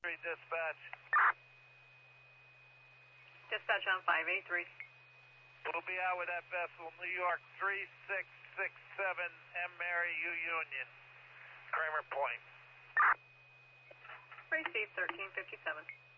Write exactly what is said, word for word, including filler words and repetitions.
three, dispatch. Dispatch on five eight three. We'll be out with that vessel, New York three six six seven, M. Mary U. Union. Kramer Point. Receive thirteen fifty-seven.